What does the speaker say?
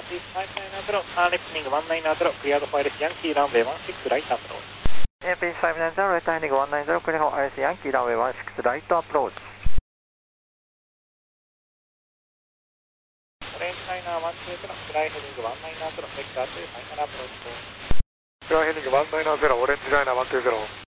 Please 5990, turn left heading 190, cleared for ILS Yankee runway 16 right approach. Please 590, right heading 190, cleared for ILS Yankee runway 16 right approach. Orange China 120, fly heading 190, vector to final approach. Fly heading 190, Orange China 120.